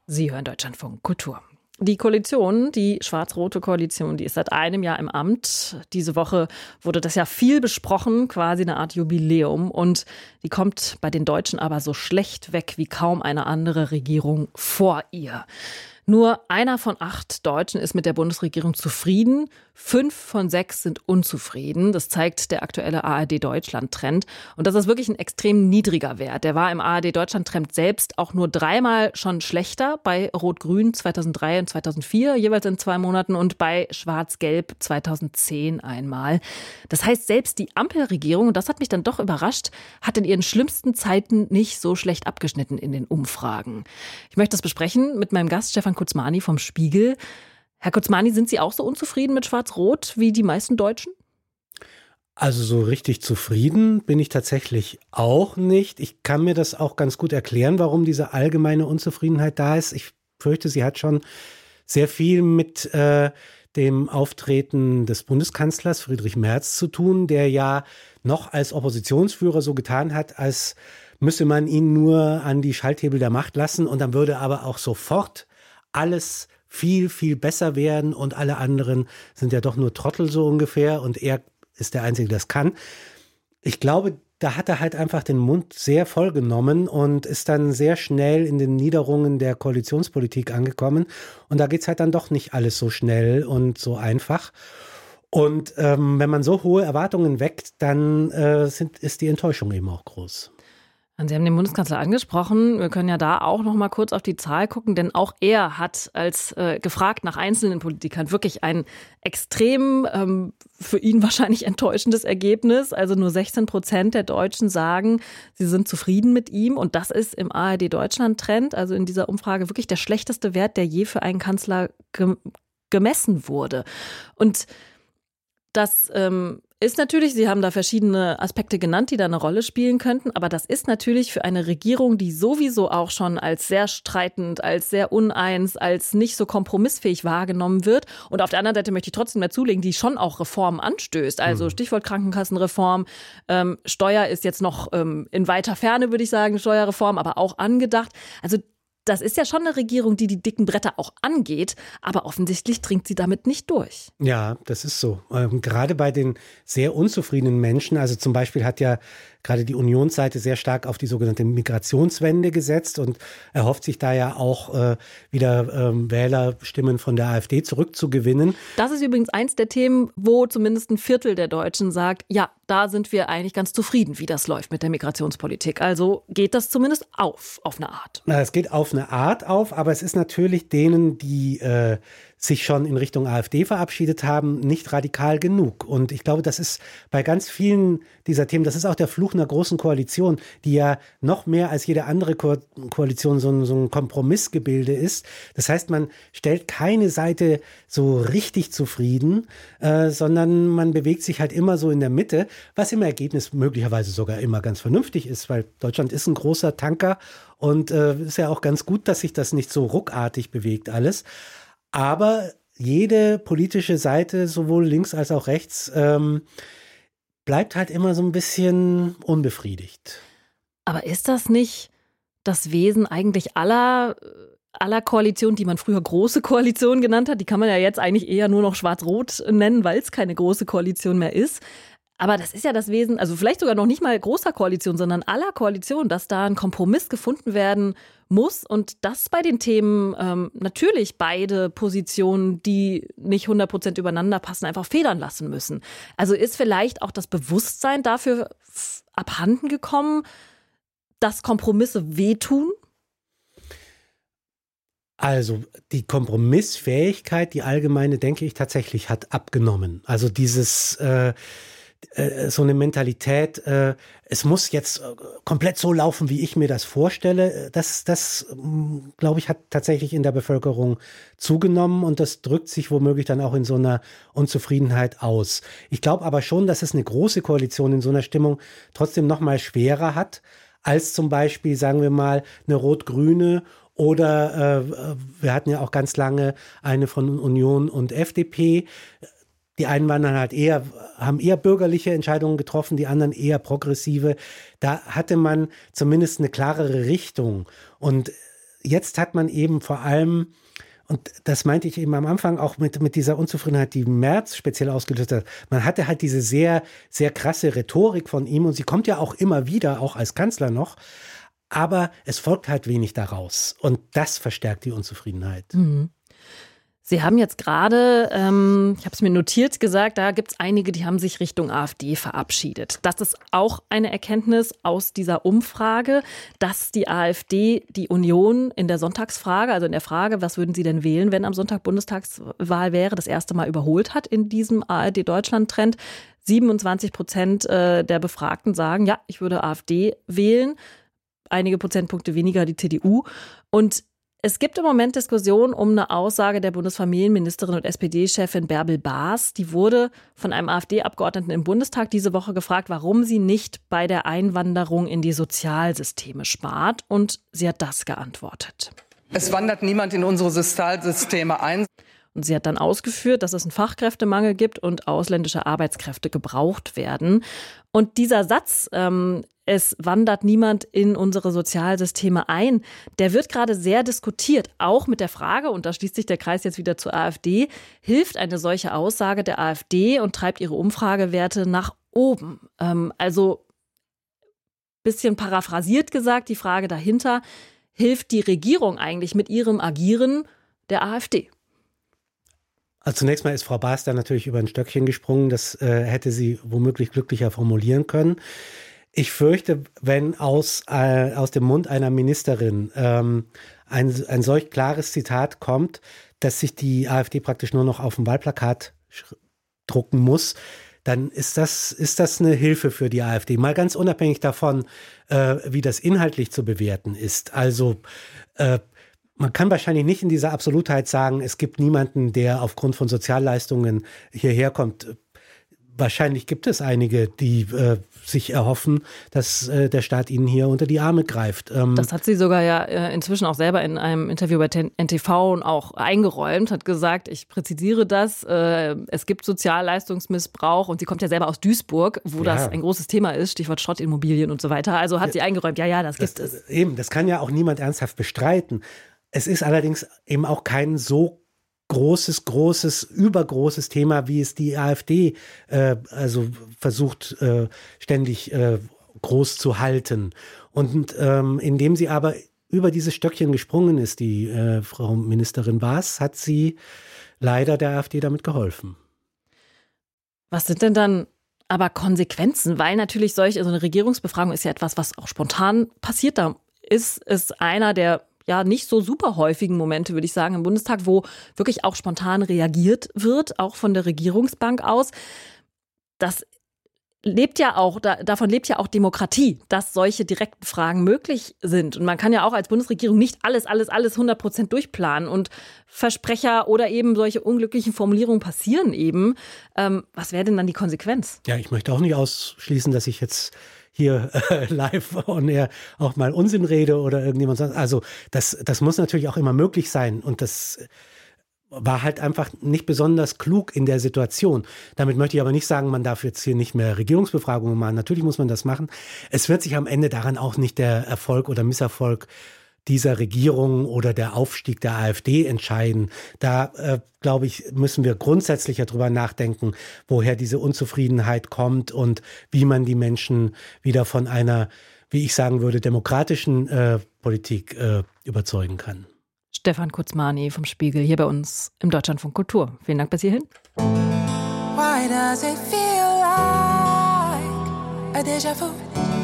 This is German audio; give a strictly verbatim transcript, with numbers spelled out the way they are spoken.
Sie hören Deutschlandfunk Kultur. Die Koalition, die schwarz-rote Koalition, die ist seit einem Jahr im Amt. Diese Woche wurde das ja viel besprochen, quasi eine Art Jubiläum. Und die kommt bei den Deutschen aber so schlecht weg wie kaum eine andere Regierung vor ihr. Nur einer von acht Deutschen ist mit der Bundesregierung zufrieden. Fünf von sechs sind unzufrieden. Das zeigt der aktuelle A R D-Deutschland-Trend. Und das ist wirklich ein extrem niedriger Wert. Der war im A R D-Deutschland-Trend selbst auch nur dreimal schon schlechter. Bei Rot-Grün zweitausenddrei und zweitausendvier, jeweils in zwei Monaten. Und bei Schwarz-Gelb zweitausendzehn einmal. Das heißt, selbst die Ampelregierung, und das hat mich dann doch überrascht, hat in ihren schlimmsten Zeiten nicht so schlecht abgeschnitten in den Umfragen. Ich möchte das besprechen mit meinem Gast Stefan Kutzmani vom Spiegel. Herr Kutzmani, sind Sie auch so unzufrieden mit Schwarz-Rot wie die meisten Deutschen? Also so richtig zufrieden bin ich tatsächlich auch nicht. Ich kann mir das auch ganz gut erklären, warum diese allgemeine Unzufriedenheit da ist. Ich fürchte, sie hat schon sehr viel mit äh, dem Auftreten des Bundeskanzlers Friedrich Merz zu tun, der ja noch als Oppositionsführer so getan hat, als müsse man ihn nur an die Schalthebel der Macht lassen und dann würde aber auch sofort alles viel, viel besser werden und alle anderen sind ja doch nur Trottel so ungefähr und er ist der Einzige, der das kann. Ich glaube, da hat er halt einfach den Mund sehr voll genommen und ist dann sehr schnell in den Niederungen der Koalitionspolitik angekommen. Und da geht's halt dann doch nicht alles so schnell und so einfach. Und ähm, wenn man so hohe Erwartungen weckt, dann äh, sind, ist die Enttäuschung eben auch groß. Sie haben den Bundeskanzler angesprochen. Wir können ja da auch noch mal kurz auf die Zahl gucken, denn auch er hat als äh, gefragt nach einzelnen Politikern wirklich ein extrem ähm, für ihn wahrscheinlich enttäuschendes Ergebnis. Also nur sechzehn Prozent der Deutschen sagen, sie sind zufrieden mit ihm. Und das ist im A R D-Deutschland-Trend, also in dieser Umfrage wirklich der schlechteste Wert, der je für einen Kanzler ge- gemessen wurde. Und das ähm, ist natürlich, Sie haben da verschiedene Aspekte genannt, die da eine Rolle spielen könnten, aber das ist natürlich für eine Regierung, die sowieso auch schon als sehr streitend, als sehr uneins, als nicht so kompromissfähig wahrgenommen wird. Und auf der anderen Seite möchte ich trotzdem mehr zulegen, die schon auch Reformen anstößt. Also Stichwort Krankenkassenreform, ähm, Steuer ist jetzt noch ähm, in weiter Ferne, würde ich sagen, Steuerreform, aber auch angedacht. Also das ist ja schon eine Regierung, die die dicken Bretter auch angeht, aber offensichtlich dringt sie damit nicht durch. Ja, das ist so. Ähm, gerade bei den sehr unzufriedenen Menschen, also zum Beispiel hat ja gerade die Unionsseite sehr stark auf die sogenannte Migrationswende gesetzt und erhofft sich da ja auch äh, wieder ähm, Wählerstimmen von der AfD zurückzugewinnen. Das ist übrigens eins der Themen, wo zumindest ein Viertel der Deutschen sagt, ja, da sind wir eigentlich ganz zufrieden, wie das läuft mit der Migrationspolitik. Also geht das zumindest auf, auf eine Art. Na, es geht auf eine Art auf, aber es ist natürlich denen, die äh, sich schon in Richtung AfD verabschiedet haben, nicht radikal genug. Und ich glaube, das ist bei ganz vielen dieser Themen, das ist auch der Fluch einer großen Koalition, die ja noch mehr als jede andere Ko- Koalition so ein, so ein Kompromissgebilde ist. Das heißt, man stellt keine Seite so richtig zufrieden, äh, sondern man bewegt sich halt immer so in der Mitte, was im Ergebnis möglicherweise sogar immer ganz vernünftig ist, weil Deutschland ist ein großer Tanker und äh, ist ja auch ganz gut, dass sich das nicht so ruckartig bewegt alles. Aber jede politische Seite, sowohl links als auch rechts, ähm, bleibt halt immer so ein bisschen unbefriedigt. Aber ist das nicht das Wesen eigentlich aller, aller Koalitionen, die man früher große Koalition genannt hat? Die kann man ja jetzt eigentlich eher nur noch schwarz-rot nennen, weil es keine große Koalition mehr ist. Aber das ist ja das Wesen, also vielleicht sogar noch nicht mal großer Koalition, sondern aller Koalition, dass da ein Kompromiss gefunden werden muss und dass bei den Themen ähm, natürlich beide Positionen, die nicht hundert Prozent übereinander passen, einfach federn lassen müssen. Also ist vielleicht auch das Bewusstsein dafür f- abhanden gekommen, dass Kompromisse wehtun? Also die Kompromissfähigkeit, die allgemeine, denke ich, tatsächlich hat abgenommen. Also dieses äh, so eine Mentalität, äh, es muss jetzt komplett so laufen, wie ich mir das vorstelle, das, das glaube ich, hat tatsächlich in der Bevölkerung zugenommen und das drückt sich womöglich dann auch in so einer Unzufriedenheit aus. Ich glaube aber schon, dass es eine große Koalition in so einer Stimmung trotzdem noch mal schwerer hat, als zum Beispiel, sagen wir mal, eine rot-grüne oder äh, wir hatten ja auch ganz lange eine von Union und F D P. Die einen waren dann halt eher, haben eher bürgerliche Entscheidungen getroffen, die anderen eher progressive. Da hatte man zumindest eine klarere Richtung. Und jetzt hat man eben vor allem, und das meinte ich eben am Anfang auch mit, mit dieser Unzufriedenheit, die Merz speziell ausgelöst hat. Man hatte halt diese sehr, sehr krasse Rhetorik von ihm und sie kommt ja auch immer wieder, auch als Kanzler noch. Aber es folgt halt wenig daraus und das verstärkt die Unzufriedenheit. Mhm. Sie haben jetzt gerade, ähm, ich habe es mir notiert, gesagt, da gibt es einige, die haben sich Richtung AfD verabschiedet. Das ist auch eine Erkenntnis aus dieser Umfrage, dass die AfD die Union in der Sonntagsfrage, also in der Frage, was würden Sie denn wählen, wenn am Sonntag Bundestagswahl wäre, das erste Mal überholt hat in diesem A R D-Deutschland-Trend. siebenundzwanzig Prozent der Befragten sagen, ja, ich würde AfD wählen. Einige Prozentpunkte weniger die C D U. Und es gibt im Moment Diskussionen um eine Aussage der Bundesfamilienministerin und S P D-Chefin Bärbel Baas. Die wurde von einem AfD-Abgeordneten im Bundestag diese Woche gefragt, warum sie nicht bei der Einwanderung in die Sozialsysteme spart. Und sie hat das geantwortet. Es wandert niemand in unsere Sozialsysteme ein. Und sie hat dann ausgeführt, dass es einen Fachkräftemangel gibt und ausländische Arbeitskräfte gebraucht werden. Und dieser Satz, ähm, es wandert niemand in unsere Sozialsysteme ein, der wird gerade sehr diskutiert. Auch mit der Frage, und da schließt sich der Kreis jetzt wieder zur AfD, hilft eine solche Aussage der AfD und treibt ihre Umfragewerte nach oben. Ähm, also bisschen paraphrasiert gesagt, die Frage dahinter, hilft die Regierung eigentlich mit ihrem Agieren der AfD? Also zunächst mal ist Frau Baas da natürlich über ein Stöckchen gesprungen. Das äh, hätte sie womöglich glücklicher formulieren können. Ich fürchte, wenn aus, äh, aus dem Mund einer Ministerin ähm, ein, ein solch klares Zitat kommt, dass sich die AfD praktisch nur noch auf dem Wahlplakat drucken muss, dann ist das, ist das eine Hilfe für die AfD. Mal ganz unabhängig davon, äh, wie das inhaltlich zu bewerten ist. Also äh, man kann wahrscheinlich nicht in dieser Absolutheit sagen, es gibt niemanden, der aufgrund von Sozialleistungen hierher kommt. Wahrscheinlich gibt es einige, die äh, sich erhoffen, dass äh, der Staat ihnen hier unter die Arme greift. Ähm das hat sie sogar ja äh, inzwischen auch selber in einem Interview bei N T V auch eingeräumt, hat gesagt, ich präzisiere das, äh, es gibt Sozialleistungsmissbrauch und sie kommt ja selber aus Duisburg, wo ja. das ein großes Thema ist, Stichwort Schrottimmobilien und so weiter. Also hat ja, sie eingeräumt, ja, ja, das, das gibt es. Eben, das kann ja auch niemand ernsthaft bestreiten. Es ist allerdings eben auch kein so großes, großes, übergroßes Thema, wie es die AfD äh, also versucht äh, ständig äh, groß zu halten. Und ähm, indem sie aber über dieses Stöckchen gesprungen ist, die äh, Frau Ministerin Baas, hat sie leider der AfD damit geholfen. Was sind denn dann aber Konsequenzen? Weil natürlich solch, also eine Regierungsbefragung ist ja etwas, was auch spontan passiert. Da ist es einer der ja nicht so super häufigen Momente, würde ich sagen, im Bundestag, wo wirklich auch spontan reagiert wird, auch von der Regierungsbank aus. Das lebt ja auch, da, davon lebt ja auch Demokratie, dass solche direkten Fragen möglich sind. Und man kann ja auch als Bundesregierung nicht alles, alles, alles hundert Prozent durchplanen. Und Versprecher oder eben solche unglücklichen Formulierungen passieren eben. Ähm, was wäre denn dann die Konsequenz? Ja, ich möchte auch nicht ausschließen, dass ich jetzt hier äh, live on air auch mal Unsinn rede oder irgendjemand sonst. Also das, das muss natürlich auch immer möglich sein und das war halt einfach nicht besonders klug in der Situation. Damit möchte ich aber nicht sagen, man darf jetzt hier nicht mehr Regierungsbefragungen machen. Natürlich muss man das machen. Es wird sich am Ende daran auch nicht der Erfolg oder Misserfolg dieser Regierung oder der Aufstieg der AfD entscheiden. Da, äh, glaube ich, müssen wir grundsätzlicher drüber nachdenken, woher diese Unzufriedenheit kommt und wie man die Menschen wieder von einer, wie ich sagen würde, demokratischen äh, Politik äh, überzeugen kann. Stefan Kutzmani vom Spiegel hier bei uns im Deutschlandfunk Kultur. Vielen Dank bis hierhin. Why does it feel like a déjà vu?